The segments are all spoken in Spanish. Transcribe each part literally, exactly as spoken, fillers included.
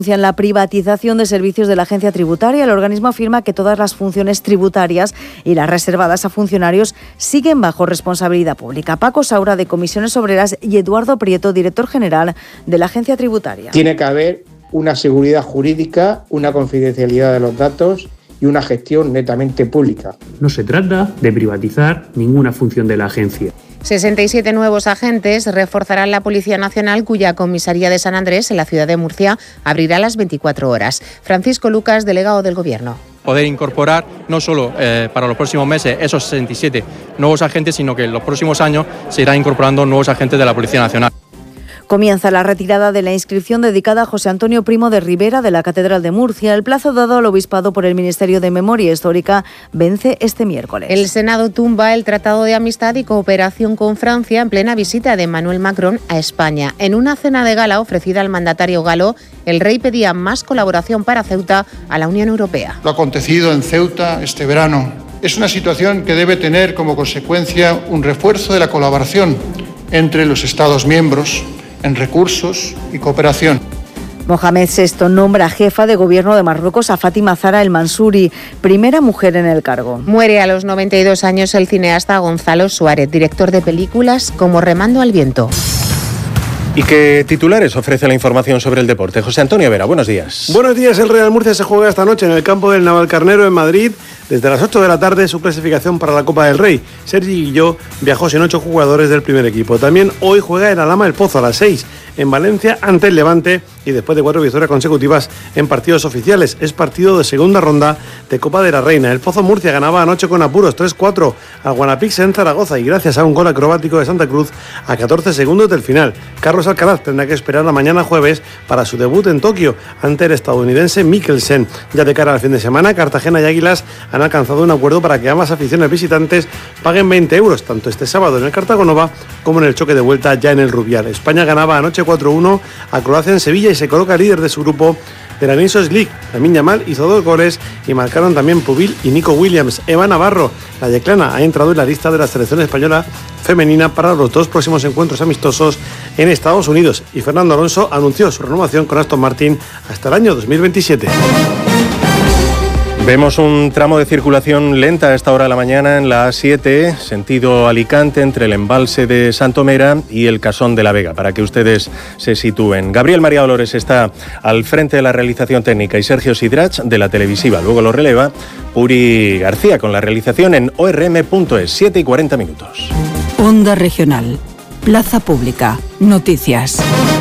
En la privatización de servicios de la agencia tributaria, el organismo afirma que todas las funciones tributarias y las reservadas a funcionarios siguen bajo responsabilidad pública. Paco Saura, de Comisiones Obreras, y Eduardo Prieto, director general de la agencia tributaria. Tiene que haber una seguridad jurídica, una confidencialidad de los datos y una gestión netamente pública. No se trata de privatizar ninguna función de la agencia. sesenta y siete nuevos agentes reforzarán la Policía Nacional, cuya comisaría de San Andrés, en la ciudad de Murcia, abrirá las veinticuatro horas. Francisco Lucas, delegado del Gobierno. Poder incorporar no solo eh, para los próximos meses esos sesenta y siete nuevos agentes, sino que en los próximos años se irán incorporando nuevos agentes de la Policía Nacional. Comienza la retirada de la inscripción dedicada a José Antonio Primo de Rivera de la Catedral de Murcia. El plazo dado al obispado por el Ministerio de Memoria Histórica vence este miércoles. El Senado tumba el Tratado de Amistad y Cooperación con Francia en plena visita de Emmanuel Macron a España. En una cena de gala ofrecida al mandatario galo, el rey pedía más colaboración para Ceuta a la Unión Europea. Lo acontecido en Ceuta este verano es una situación que debe tener como consecuencia un refuerzo de la colaboración entre los Estados miembros en recursos y cooperación. Mohamed sexto nombra jefa de gobierno de Marruecos a Fátima Zahra El Mansouri, primera mujer en el cargo. Muere a los noventa y dos años el cineasta Gonzalo Suárez, director de películas como Remando al viento. ¿Y qué titulares ofrece la información sobre el deporte? José Antonio Vera, buenos días. Buenos días, el Real Murcia se juega esta noche en el campo del Navalcarnero en Madrid. Desde las ocho de la tarde su clasificación para la Copa del Rey. Sergi Guilló viajó sin ocho jugadores del primer equipo. También hoy juega el Alhama El Pozo a las seis en Valencia ante el Levante y después de cuatro victorias consecutivas en partidos oficiales. Es partido de segunda ronda de Copa de la Reina. El Pozo Murcia ganaba anoche con apuros tres cuatro al Guanapix en Zaragoza y gracias a un gol acrobático de Santa Cruz a catorce segundos del final. Carlos Alcaraz tendrá que esperar a mañana jueves para su debut en Tokio ante el estadounidense Mikkelsen. Ya de cara al fin de semana, Cartagena y Águilas han alcanzado un acuerdo para que ambas aficiones visitantes paguen veinte euros, tanto este sábado en el Cartagonova como en el choque de vuelta ya en el Rubial. España ganaba anoche cuatro uno a Croacia en Sevilla y se coloca líder de su grupo de la Nations League. Lamine Yamal hizo dos goles y marcaron también Pubil y Nico Williams. Eva Navarro, la yeclana, ha entrado en la lista de la selección española femenina para los dos próximos encuentros amistosos en Estados Unidos. Y Fernando Alonso anunció su renovación con Aston Martin hasta el año dos mil veintisiete. Vemos un tramo de circulación lenta a esta hora de la mañana en la A siete, sentido Alicante, entre el embalse de Santomera y el Casón de la Vega, para que ustedes se sitúen. Gabriel María Dolores está al frente de la realización técnica y Sergio Sidrach de la televisiva. Luego lo releva Puri García con la realización en o r m punto es, siete y cuarenta minutos. Onda Regional, Plaza Pública, Noticias.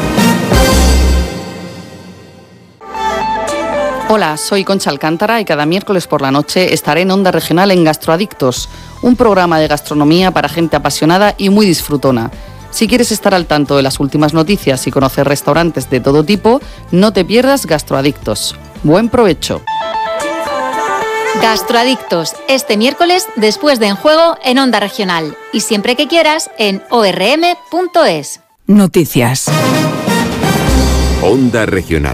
Hola, soy Concha Alcántara y cada miércoles por la noche estaré en Onda Regional en Gastroadictos, un programa de gastronomía para gente apasionada y muy disfrutona. Si quieres estar al tanto de las últimas noticias y conocer restaurantes de todo tipo, no te pierdas Gastroadictos. ¡Buen provecho! Gastroadictos, este miércoles después de En Juego en Onda Regional y siempre que quieras en o r m punto es. Noticias. Onda Regional.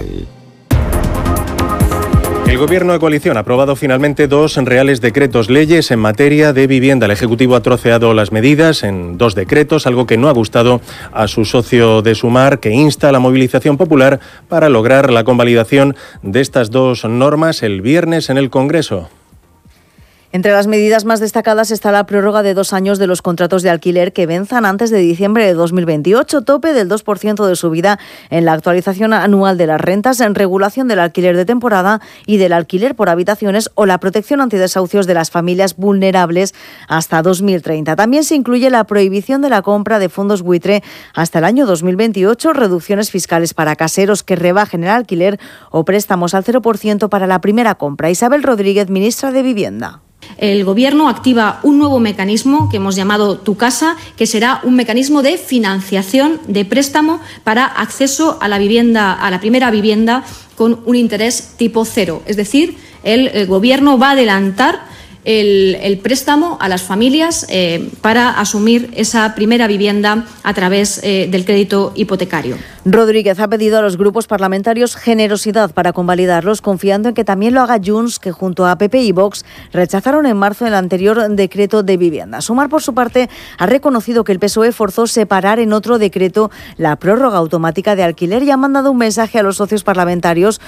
El Gobierno de coalición ha aprobado finalmente dos reales decretos leyes en materia de vivienda. El Ejecutivo ha troceado las medidas en dos decretos, algo que no ha gustado a su socio de Sumar, que insta a la movilización popular para lograr la convalidación de estas dos normas el viernes en el Congreso. Entre las medidas más destacadas está la prórroga de dos años de los contratos de alquiler que venzan antes de diciembre de dos mil veintiocho, tope del dos por ciento de subida en la actualización anual de las rentas, en regulación del alquiler de temporada y del alquiler por habitaciones o la protección antidesahucios de las familias vulnerables hasta dos mil treinta. También se incluye la prohibición de la compra de fondos buitre hasta el año dos mil veintiocho, reducciones fiscales para caseros que rebajen el alquiler o préstamos al cero por ciento para la primera compra. Isabel Rodríguez, ministra de Vivienda. El Gobierno activa un nuevo mecanismo que hemos llamado Tu Casa, que será un mecanismo de financiación de préstamo para acceso a la vivienda, a la primera vivienda con un interés tipo cero. Es decir, el, el Gobierno va a adelantar el, el préstamo a las familias eh, para asumir esa primera vivienda a través eh, del crédito hipotecario. Rodríguez ha pedido a los grupos parlamentarios generosidad para convalidarlos, confiando en que también lo haga Junts, que junto a P P y Vox rechazaron en marzo el anterior decreto de vivienda. Sumar, por su parte, ha reconocido que el P S O E forzó separar en otro decreto la prórroga automática de alquiler y ha mandado un mensaje a los socios parlamentarios